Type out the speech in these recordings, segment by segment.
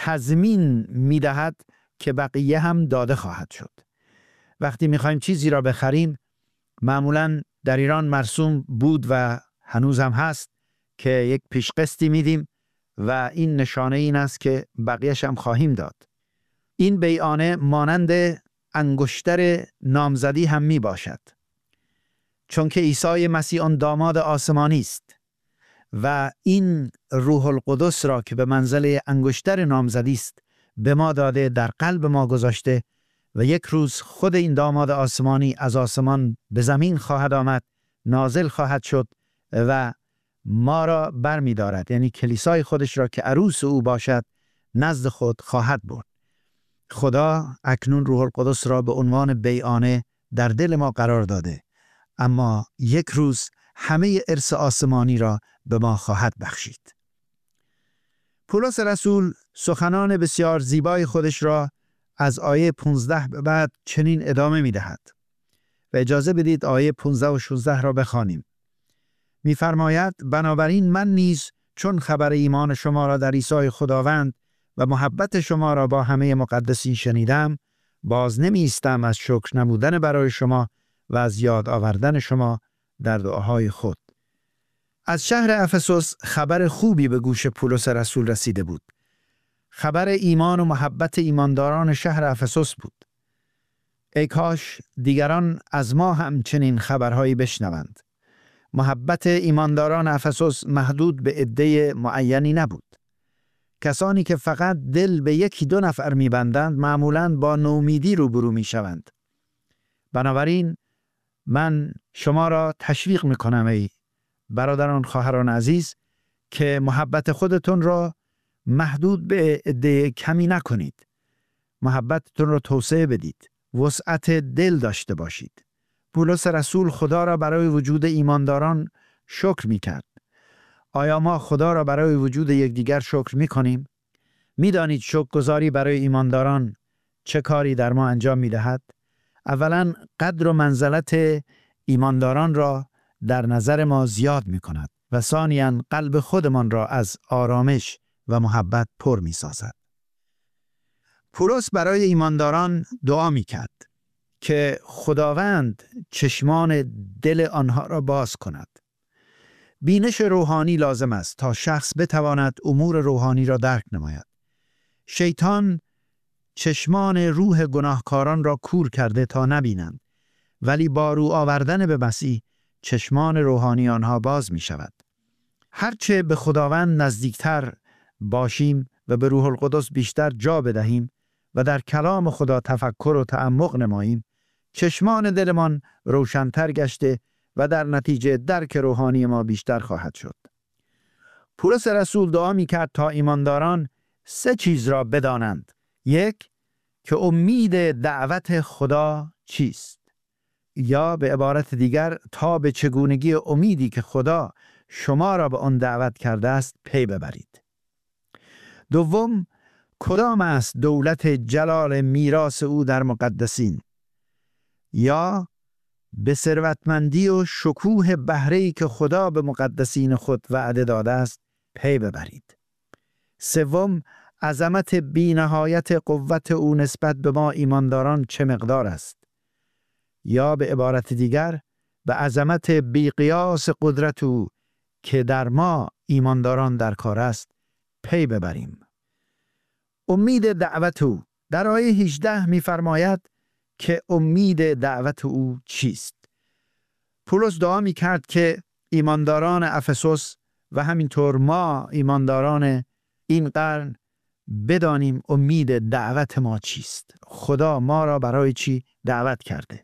تضمین می‌دهد که بقیه هم داده خواهد شد. وقتی می‌خوایم چیزی را بخریم، معمولاً در ایران مرسوم بود و هنوز هم هست که یک پیشقسطی میدیم و این نشانه این است که بقیه‌اش هم خواهیم داد. این بیعانه مانند انگشتر نامزدی هم می باشد، چون که عیسی مسیح آن داماد آسمانی است و این روح القدس را که به منزله انگشتر نامزدی است به ما داده، در قلب ما گذاشته و یک روز خود این داماد آسمانی از آسمان به زمین خواهد آمد، نازل خواهد شد و ما را برمی دارد، یعنی کلیسای خودش را که عروس او باشد نزد خود خواهد برد. خدا اکنون روح القدس را به عنوان بیعانه در دل ما قرار داده، اما یک روز همه ارث آسمانی را به ما خواهد بخشید. پولس رسول سخنان بسیار زیبای خودش را از آیه 15 به بعد چنین ادامه می دهد و اجازه بدید آیه 15 و 16 را بخوانیم. می فرماید: بنابراین من نیز چون خبر ایمان شما را در عیسی خداوند و محبت شما را با همه مقدسین شنیدم، باز نمی ایستم از شکر نمودن برای شما و از یاد آوردن شما در دعاهای خود. از شهر افسوس خبر خوبی به گوش پولس رسول رسیده بود. خبر ایمان و محبت ایمانداران شهر افسوس بود. ای کاش دیگران از ما هم چنین خبرهایی بشنوند. محبت ایمانداران افسوس محدود به عده معینی نبود. کسانی که فقط دل به یکی دو نفر می‌بندند معمولاً با نومیدی روبرو می‌شوند. بنابراین من شما را تشویق می‌کنم ای برادران، خواهران عزیز، که محبت خودتون را محدود به عده کمی نکنید. محبتتون را توسعه بدید. وسعت دل داشته باشید. پولس رسول خدا را برای وجود ایمانداران شکر می‌کرد. آیا ما خدا را برای وجود یکدیگر شکر می‌کنیم؟ می‌دانید شکرگزاری برای ایمانداران چه کاری در ما انجام می‌دهد؟ اولاً قدر و منزلت ایمانداران را در نظر ما زیاد می‌کند و ثانیاً قلب خودمان را از آرامش و محبت پر می‌سازد. پولس برای ایمانداران دعا می‌کرد که خداوند چشمان دل آنها را باز کند. بینش روحانی لازم است تا شخص بتواند امور روحانی را درک نماید. شیطان چشمان روح گناهکاران را کور کرده تا نبینند، ولی با رو آوردن به مسیح چشمان روحانی آنها باز می شود. هرچه به خداوند نزدیکتر باشیم و به روح القدس بیشتر جا بدهیم و در کلام خدا تفکر و تعمق نماییم، چشمان دلمان روشن‌تر گشته و در نتیجه درک روحانی ما بیشتر خواهد شد. پولس رسول دعا می‌کرد تا ایمانداران 3 چیز را بدانند. 1. که امید دعوت خدا چیست؟ یا به عبارت دیگر تا به چگونگی امیدی که خدا شما را به آن دعوت کرده است پی ببرید. 2. کدام است دولت جلال میراث او در مقدسین؟ یا به ثروتمندی و شکوه بهره‌ای که خدا به مقدسین خود وعده داده است پی ببرید. 3. عظمت بی‌نهایت قوت او نسبت به ما ایمانداران چه مقدار است؟ یا به عبارت دیگر به عظمت بی‌قیاس قدرت او که در ما ایمانداران در کار است پی ببریم. امید دعوت او. در آیه 18 می‌فرماید که امید دعوت او چیست؟ پولس دعا می‌کرد که ایمانداران افسوس و همینطور ما ایمانداران این قرن بدانیم امید دعوت ما چیست. خدا ما را برای چی دعوت کرده؟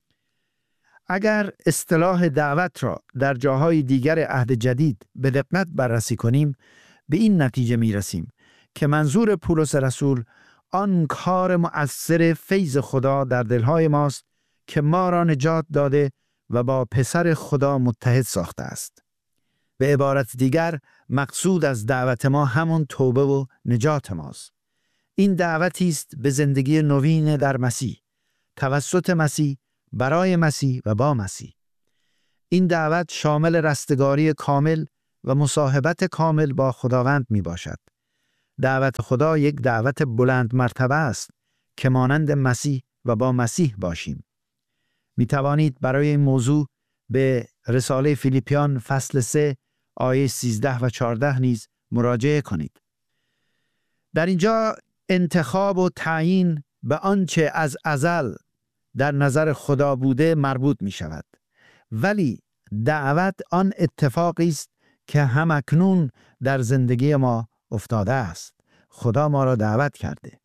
اگر اصطلاح دعوت را در جاهای دیگر عهد جدید به دقت بررسی کنیم، به این نتیجه می‌رسیم که منظور پولس رسول آن کار مؤثر فیض خدا در دلهای ماست که ما را نجات داده و با پسر خدا متحد ساخته است. به عبارت دیگر مقصود از دعوت ما همون توبه و نجات ماست. این دعوتی است به زندگی نوین در مسیح، توسط مسیح، برای مسیح و با مسیح. این دعوت شامل رستگاری کامل و مصاحبت کامل با خداوند می باشد. دعوت خدا یک دعوت بلند مرتبه است که مانند مسیح و با مسیح باشیم. می توانید برای این موضوع به رساله فیلیپیان فصل 3 آیه 13 و 14 نیز مراجعه کنید. در اینجا انتخاب و تعیین به آنچه از ازل در نظر خدا بوده مربوط می شود. ولی دعوت آن اتفاقی است که همکنون در زندگی ما افتاده است. خدا ما را دعوت کرده.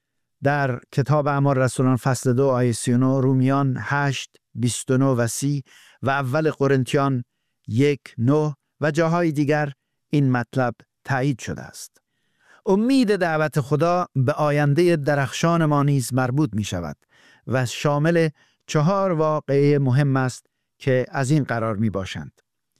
در کتاب اعمال رسولان فصل 2 آیه 39، رومیان 8 29 و 30 و اول قرنتیان 1 9 و جاهای دیگر این مطلب تایید شده است. امید دعوت خدا به آینده درخشان ما نیز مربوط می شود و شامل 4 واقعه مهم است که از این قرار می باشند.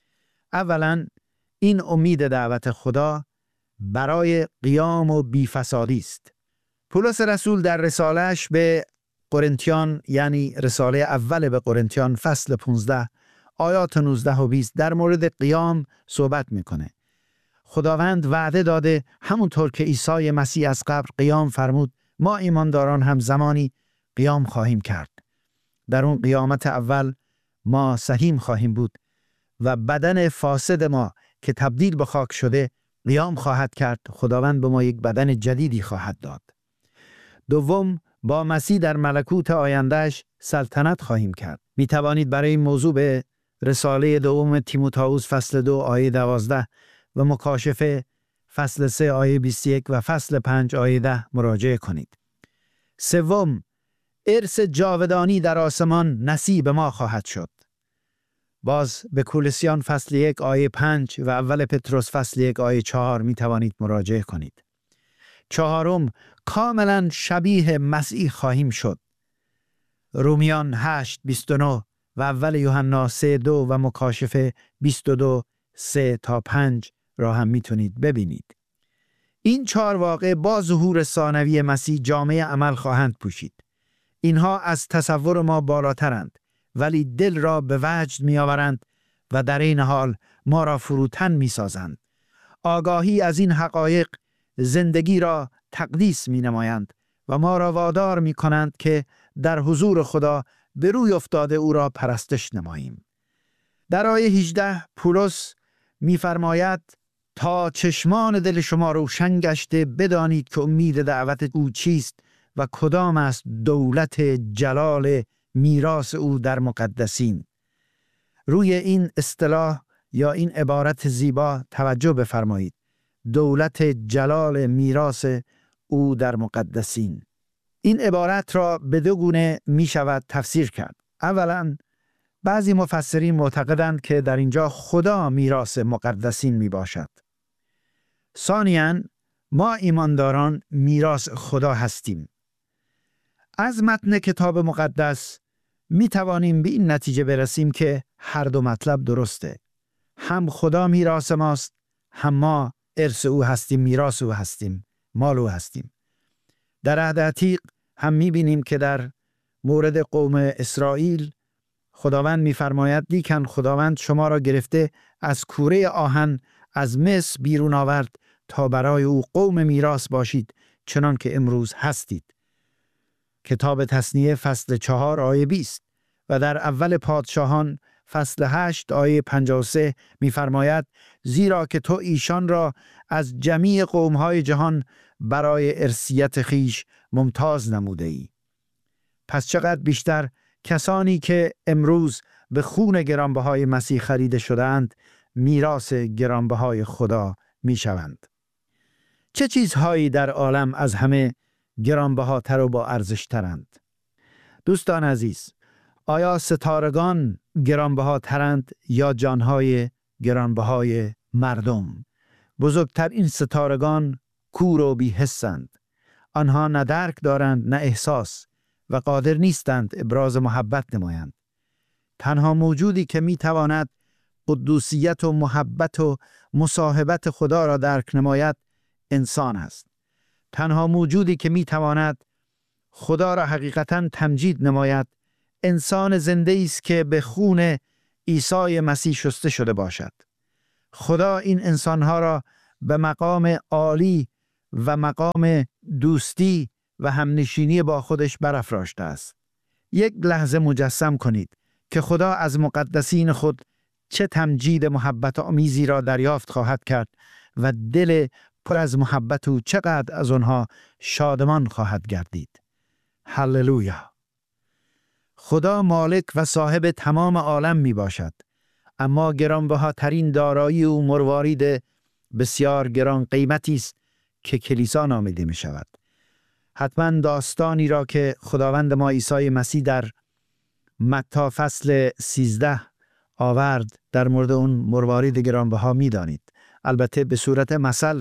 اولا، این امید دعوت خدا برای قیام و بیفسادی است. پولس رسول در رساله‌اش به قرنتیان، یعنی رساله اول به قرنتیان فصل 15 آیات 19 و 20 در مورد قیام صحبت میکنه. خداوند وعده داده همونطور که عیسی مسیح از قبر قیام فرمود، ما ایمانداران هم زمانی قیام خواهیم کرد. در اون قیامت اول ما سهیم خواهیم بود و بدن فاسد ما که تبدیل به خاک شده قیام خواهد کرد. خداوند به ما یک بدن جدیدی خواهد داد. دوم، با مسیح در ملکوت آیندهش سلطنت خواهیم کرد. می توانید برای این موضوع به رساله دوم تیموتائوس فصل 2 آیه 12 و مکاشفه فصل 3 آیه 21 و فصل 5 آیه 10 مراجعه کنید. سوم، ارث جاودانی در آسمان نصیب ما خواهد شد. باز به کولوسیان فصل 1 آیه 5 و اول پتروس فصل 1 آیه 4 می توانید مراجعه کنید. چهارم، کاملا شبیه مسیح خواهیم شد. رومیان 8 29 و اول یوحنا 3 2 و مکاشفه 22 3 تا 5 را هم میتونید ببینید. این 4 واقعه با ظهور ثانوی مسیح جامعه عمل خواهند پوشید. اینها از تصور ما بالاترند، ولی دل را به وجد میآورند و در این حال ما را فروتن میسازند. آگاهی از این حقایق زندگی را تقدیس می نمایند و ما را وادار می کنند که در حضور خدا به روی افتاده او را پرستش نماییم. در آیه 18 پولس می فرماید تا چشمان دل شما روشن گشته بدانید که امید دعوت او چیست و کدام است دولت جلال میراث او در مقدسین. روی این اصطلاح یا این عبارت زیبا توجه بفرمایید. دولت جلال میراث او در مقدسین. این عبارت را به دو گونه می شود تفسیر کرد. اولا، بعضی مفسرین معتقدند که در اینجا خدا میراث مقدسین می باشد. ثانیاً، ما ایمانداران میراث خدا هستیم. از متن کتاب مقدس می توانیم به این نتیجه برسیم که هر دو مطلب درسته. هم خدا میراث ماست، هم ما ارث او هستیم، میراث او هستیم، مال او هستیم. در عهد عتیق هم می‌بینیم که در مورد قوم اسرائیل خداوند می‌فرماید لیکن خداوند شما را گرفته از کوره آهن از مصر بیرون آورد تا برای او قوم میراث باشید چنان که امروز هستید. کتاب تثنیه فصل 4 آیه 20 و در اول پادشاهان فصل 8 آیه 53 می‌فرماید زیرا که تو ایشان را از جمیع قوم‌های جهان برای ارثیت خیش ممتاز نموده ای. پس چقدر بیشتر کسانی که امروز به خون گرانبهای مسیح خریده شدند میراث گرانبهای خدا میشوند. چه چیزهایی در عالم از همه گرانبهاتر و با ارزشترند؟ دوستان عزیز، آیا ستارگان گرانبهاترند یا جانهای گرانبهای مردم؟ بزرگترین ستارگان کور و بی‌حسند. آنها نه درک دارند نه احساس و قادر نیستند ابراز محبت نمایند. تنها موجودی که میتواند قدوسیت و محبت و مصاحبت خدا را درک نماید انسان است. تنها موجودی که میتواند خدا را حقیقتاً تمجید نماید انسان زنده است که به خون عیسی مسیح شسته شده باشد. خدا این انسانها را به مقام عالی و مقام دوستی و همنشینی با خودش برافراشته است. یک لحظه مجسم کنید که خدا از مقدسین خود چه تمجید محبت آمیزی را دریافت خواهد کرد و دل پر از محبت او چقدر از آنها شادمان خواهد گردید. هللویا! خدا مالک و صاحب تمام عالم می باشد، اما گرانبهاترین دارایی او مروارید بسیار گران قیمتی است که کلیسا نامیده می شود. حتما داستانی را که خداوند ما عیسی مسیح در متی فصل 13 آورد در مورد اون مروارید گرانبها می دانید. البته به صورت مثل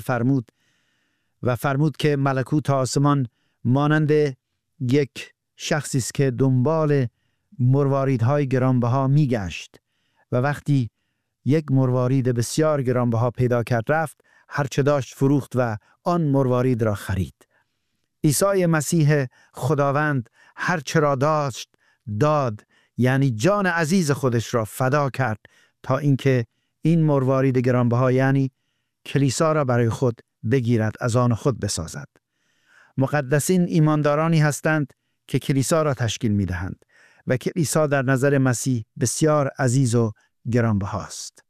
فرمود که ملکوت آسمان مانند یک شخصی است که دنبال مرواریدهای گرانبها می گشت و وقتی یک مروارید بسیار گرانبها پیدا کرد رفت هرچه داشت فروخت و آن مروارید را خرید. عیسی مسیح خداوند هرچه را داشت داد، یعنی جان عزیز خودش را فدا کرد تا اینکه این مروارید گرانبها یعنی کلیسا را برای خود بگیرد، از آن خود بسازد. مقدسین ایماندارانی هستند که کلیسا را تشکیل می دهند و کلیسا در نظر مسیح بسیار عزیز و گرانبهاست.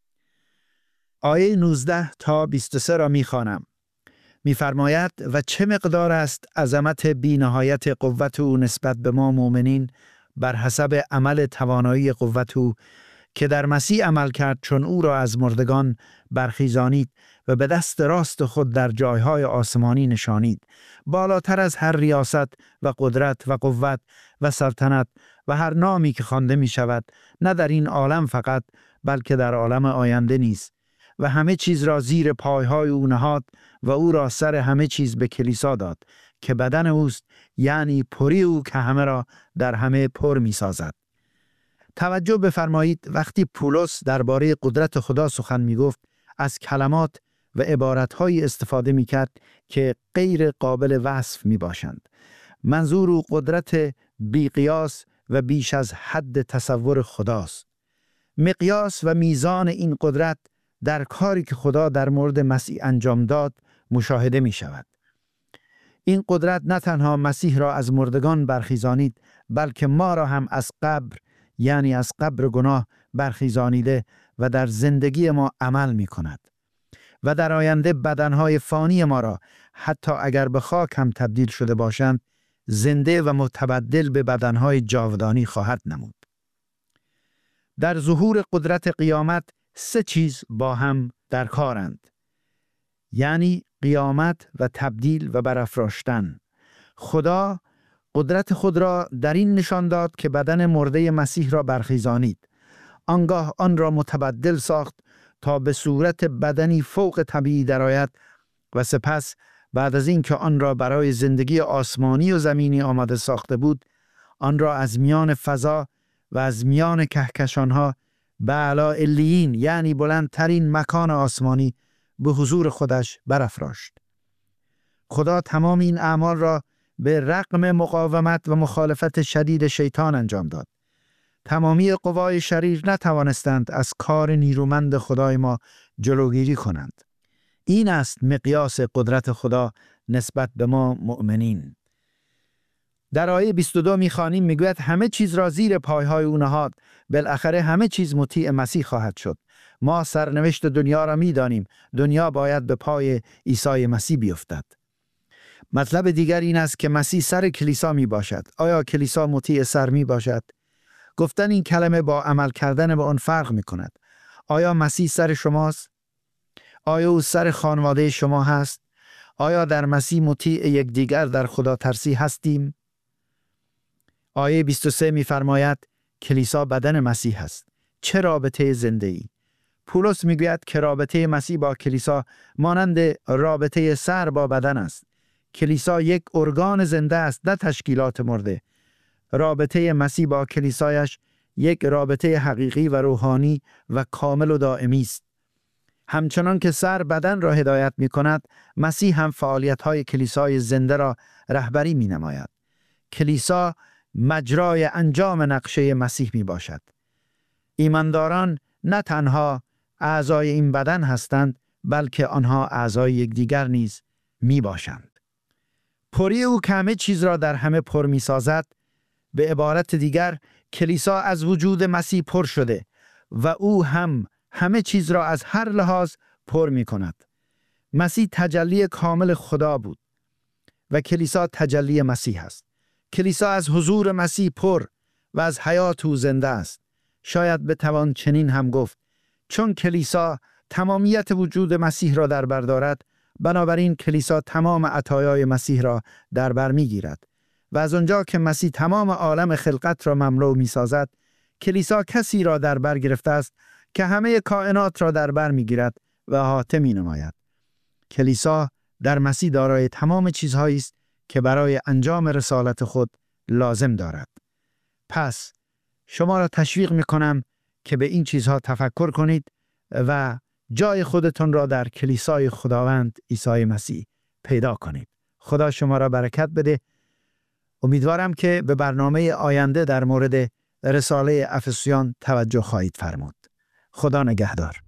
آیه 19 تا 23 را می خوانم. می فرماید و چه مقدار است عظمت بی نهایت قوت او نسبت به ما مؤمنین بر حسب عمل توانایی قوت او که در مسیح عمل کرد، چون او را از مردگان برخیزانید و به دست راست خود در جایهای آسمانی نشانید، بالاتر از هر ریاست و قدرت و قوت و سلطنت و هر نامی که خوانده می شود، نه در این عالم فقط بلکه در عالم آینده نیز، و همه چیز را زیر پایهای او نهاد و او را سر همه چیز به کلیسا داد که بدن اوست، یعنی پری او که همه را در همه پر می سازد. توجه بفرمایید وقتی پولس درباره قدرت خدا سخن می گفت از کلمات و عبارتهایی استفاده می کرد که غیر قابل وصف می باشند. منظور او قدرت بی قیاس و بیش از حد تصور خداست. مقیاس و میزان این قدرت در کاری که خدا در مورد مسیح انجام داد مشاهده می شود. این قدرت نه تنها مسیح را از مردگان برخیزانید، بلکه ما را هم از قبر، یعنی از قبر گناه برخیزانیده و در زندگی ما عمل می کند و در آینده بدنهای فانی ما را حتی اگر به خاک هم تبدیل شده باشند زنده و متبدل به بدنهای جاودانی خواهد نمود. در ظهور قدرت قیامت سه چیز با هم در کارند، یعنی قیامت و تبدیل و برافراشتن. خدا قدرت خود را در این نشان داد که بدن مرده مسیح را برخیزانید، آنگاه آن را متبدل ساخت تا به صورت بدنی فوق طبیعی درآید و سپس بعد از این که آن را برای زندگی آسمانی و زمینی آماده ساخته بود، آن را از میان فضا و از میان کهکشانها به اعلی علیین، یعنی بلندترین مکان آسمانی، به حضور خودش برافراشت. خدا تمام این اعمال را به رغم مقاومت و مخالفت شدید شیطان انجام داد. تمامی قوای شریر نتوانستند از کار نیرومند خدای ما جلوگیری کنند. این است مقیاس قدرت خدا نسبت به ما مؤمنین. در آیه 22 می‌خوانیم میگوید همه چیز را زیر پایهای او نهاد، بالاخره همه چیز مطیع مسیح خواهد شد. ما سرنوشت دنیا را می‌دانیم، دنیا باید به پای عیسی مسیح بیفتد. مطلب دیگر این است که مسیح سر کلیسا می باشد. آیا کلیسا مطیع سر می باشد؟ گفتن این کلمه با عمل کردن به آن فرق می کند. آیا مسیح سر شماست؟ آیا او سر خانواده شما هست؟ آیا در مسیح مطیع یکدیگر در خدا ترسی هستیم؟ آیه 23 می فرماید کلیسا بدن مسیح است. چه رابطه زنده ای؟ پولس می گوید که رابطه مسیح با کلیسا مانند رابطه سر با بدن است. کلیسا یک ارگان زنده است، نه تشکیلات مرده. رابطه مسیح با کلیسایش یک رابطه حقیقی و روحانی و کامل و دائمی است. همچنان که سر بدن را هدایت می کند، مسیح هم فعالیت‌های کلیسای زنده را رهبری می نماید. کلیسا مجرای انجام نقشه مسیح می باشد. ایمانداران نه تنها اعضای این بدن هستند، بلکه آنها اعضای یکدیگر نیز می باشند. پری او که همه چیز را در همه پر می سازد، به عبارت دیگر کلیسا از وجود مسیح پر شده و او هم همه چیز را از هر لحاظ پر می کند. مسیح تجلی کامل خدا بود و کلیسا تجلی مسیح است. کلیسا از حضور مسیح پر و از حیات او زنده است. شاید بتوان چنین هم گفت چون کلیسا تمامیت وجود مسیح را در بر دارد، بنابراین کلیسا تمام عطایای مسیح را در بر می‌گیرد و از آنجا که مسیح تمام عالم خلقت را مملو می‌سازد، کلیسا کسی را در بر گرفته است که همه کائنات را در بر می‌گیرد و احاطه می‌نماید. کلیسا در مسیح دارای تمام چیزهایی است که برای انجام رسالت خود لازم دارد. پس شما را تشویق می‌کنم که به این چیزها تفکر کنید و جای خودتون را در کلیسای خداوند عیسی مسیح پیدا کنید. خدا شما را برکت بده. امیدوارم که به برنامه آینده در مورد رساله افسیان توجه خواهید فرمود. خدا نگهدار.